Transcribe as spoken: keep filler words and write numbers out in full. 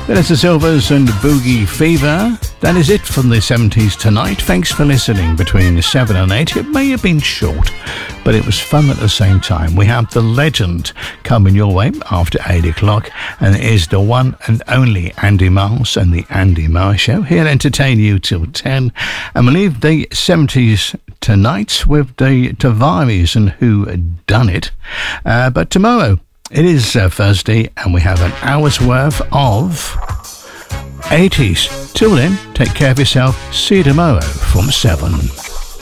Vanessa Silvers and Boogie Fever. That is it from the seventies tonight. Thanks for listening between seven and eight. It may have been short, but it was fun at the same time. We have The Legend coming your way after eight o'clock, and it is the one and only Andy Miles and the Andy Miles Show. He'll entertain you till ten, and we'll leave the seventies tonight with the Tavares and Who Done It. Uh, but tomorrow, it is uh, Thursday, and we have an hour's worth of eighties. Till then, take care of yourself. See you tomorrow from seven.